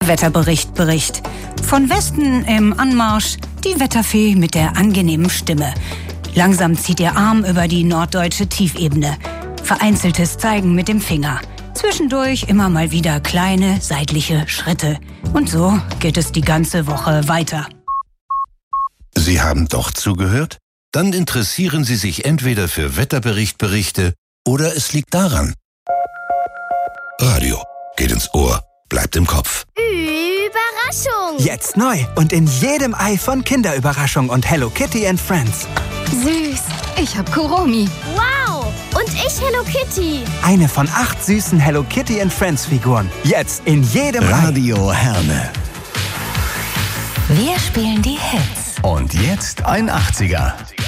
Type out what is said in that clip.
Wetterbericht. Von Westen im Anmarsch die Wetterfee mit der angenehmen Stimme. Langsam zieht ihr Arm über die norddeutsche Tiefebene. Vereinzeltes Zeigen mit dem Finger. Zwischendurch immer mal wieder kleine seitliche Schritte. Und so geht es die ganze Woche weiter. Sie haben doch zugehört? Dann interessieren Sie sich entweder für Wetterberichte oder es liegt daran. Radio geht ins Ohr, bleibt im Kopf. Überraschung! Jetzt neu und in jedem Ei von Kinderüberraschung und Hello Kitty and Friends. Süß, ich hab Kuromi. Wow! Und ich Hello Kitty. Eine von 8 süßen Hello Kitty and Friends Figuren. Jetzt in jedem Ei. Radio Herne. Wir spielen die Hits. Und jetzt ein 80er.